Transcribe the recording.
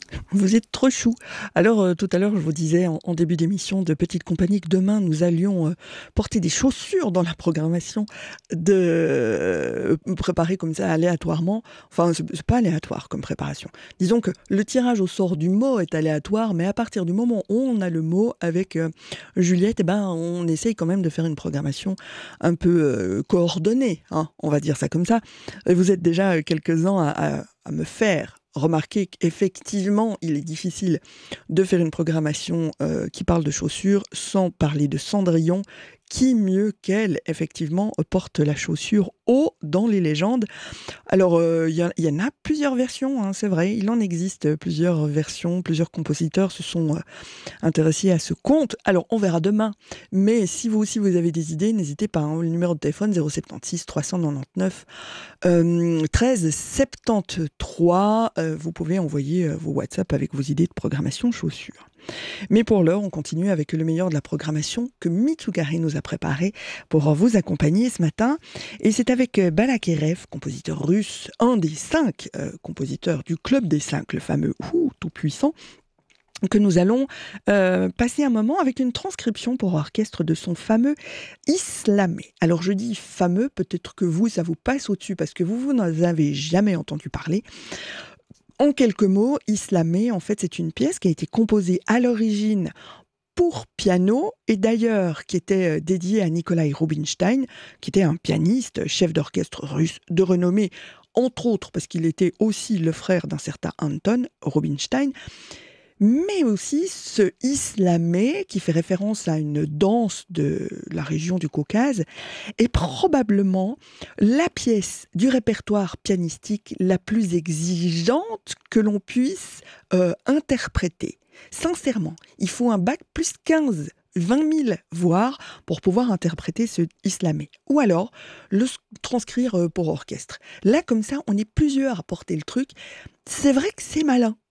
Vous êtes trop chou. Alors, tout à l'heure, je vous disais en début d'émission de Petite Compagnie que demain, nous allions porter des chaussures dans la programmation préparée comme ça aléatoirement. Enfin, c'est pas aléatoire comme préparation. Disons que le tirage au sort du mot est aléatoire, mais à partir du moment où on a le mot avec Juliette, eh ben, on essaye quand même de faire une programmation un peu coordonnée, hein, on va dire ça comme ça. Et vous êtes déjà quelques-uns à me faire remarquer qu'effectivement, il est difficile de faire une programmation qui parle de chaussures sans parler de Cendrillon. Qui mieux qu'elle, effectivement, porte la chaussure haut dans les légendes. Alors, y en a plusieurs versions, hein, c'est vrai. Il en existe plusieurs versions, plusieurs compositeurs se sont intéressés à ce conte. Alors, on verra demain. Mais si vous aussi, vous avez des idées, n'hésitez pas. Hein, le numéro de téléphone 076 399 13 73. Vous pouvez envoyer vos WhatsApp avec vos idées de programmation chaussures. Mais pour l'heure, on continue avec le meilleur de la programmation que Mitsugari nous a préparé pour vous accompagner ce matin. Et c'est avec Balakirev, compositeur russe, un des 5 compositeurs du Club des 5, le fameux tout-puissant, que nous allons passer un moment avec une transcription pour orchestre de son fameux Islamé. Alors je dis fameux, peut-être que vous, ça vous passe au-dessus parce que vous n'en avez jamais entendu parler. En quelques mots, Islamé, en fait, c'est une pièce qui a été composée à l'origine pour piano, et d'ailleurs qui était dédiée à Nikolai Rubinstein, qui était un pianiste, chef d'orchestre russe de renommée, entre autres parce qu'il était aussi le frère d'un certain Anton Rubinstein, mais aussi ce Islamé, qui fait référence à une danse de la région du Caucase, est probablement la pièce du répertoire pianistique la plus exigeante que l'on puisse interpréter. Sincèrement, il faut un bac plus 15, 20 000 voire pour pouvoir interpréter ce Islamé. Ou alors le transcrire pour orchestre. Là, comme ça, on est plusieurs à porter le truc. C'est vrai que c'est malin.